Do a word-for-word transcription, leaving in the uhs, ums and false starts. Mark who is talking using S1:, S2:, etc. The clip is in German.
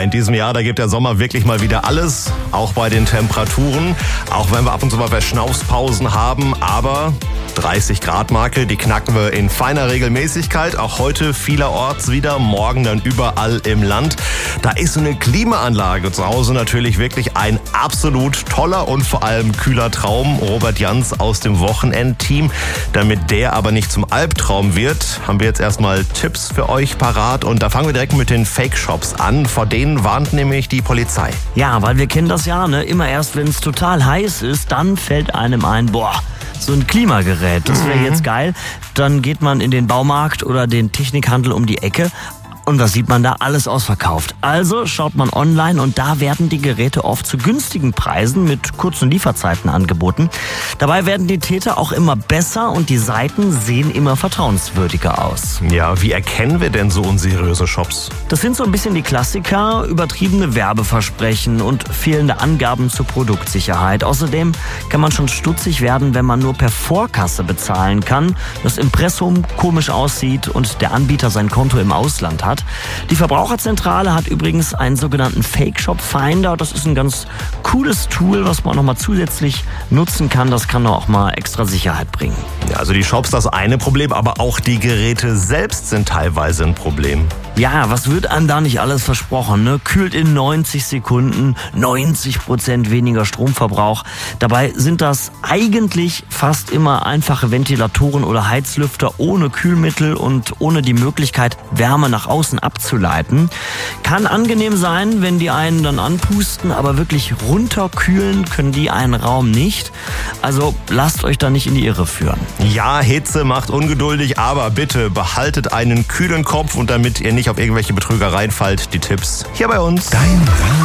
S1: in diesem Jahr, da gibt der Sommer wirklich mal wieder alles, auch bei den Temperaturen. Auch wenn wir ab und zu mal Verschnaufspausen haben, aber dreißig Grad Marke, die knacken wir in feiner Regelmäßigkeit. Auch heute vielerorts wieder, morgen dann überall im Land. Da ist so eine Klimaanlage zu Hause natürlich wirklich ein absolut toller und vor allem kühler Traum. Robert Jans aus dem Wochenendteam. Damit der aber nicht zum Albtraum wird, haben wir jetzt erstmal Tipps für euch parat. Und da fangen wir direkt mit den Fake-Shops an. Vor denen warnt nämlich die Polizei.
S2: Ja, weil wir kennen das ja, ne? Immer erst, wenn es total heiß ist, dann fällt einem ein, boah, so ein Klimagerät, das wäre jetzt geil. Dann geht man in den Baumarkt oder den Technikhandel um die Ecke. Und was sieht man da? Alles ausverkauft. Also schaut man online und da werden die Geräte oft zu günstigen Preisen mit kurzen Lieferzeiten angeboten. Dabei werden die Täter auch immer besser und die Seiten sehen immer vertrauenswürdiger aus.
S1: Ja, wie erkennen wir denn so unseriöse Shops?
S2: Das sind so ein bisschen die Klassiker, übertriebene Werbeversprechen und fehlende Angaben zur Produktsicherheit. Außerdem kann man schon stutzig werden, wenn man nur per Vorkasse bezahlen kann, das Impressum komisch aussieht und der Anbieter sein Konto im Ausland hat. Die Verbraucherzentrale hat übrigens einen sogenannten Fake-Shop-Finder. Das ist ein ganz cooles Tool, was man nochmal zusätzlich nutzen kann. Das kann auch mal extra Sicherheit bringen.
S1: Ja, also die Shops das eine Problem, aber auch die Geräte selbst sind teilweise ein Problem.
S2: Ja, was wird einem da nicht alles versprochen, ne? Kühlt in neunzig Sekunden, neunzig Prozent weniger Stromverbrauch. Dabei sind das eigentlich fast immer einfache Ventilatoren oder Heizlüfter ohne Kühlmittel und ohne die Möglichkeit, Wärme nach außen abzuleiten. Kann angenehm sein, wenn die einen dann anpusten, aber wirklich runterkühlen können die einen Raum nicht. Also lasst euch da nicht in die Irre führen.
S1: Ja, Hitze macht ungeduldig, aber bitte behaltet einen kühlen Kopf und damit ihr nicht auf irgendwelche Betrüger reinfallt, die Tipps hier bei uns.
S3: Dein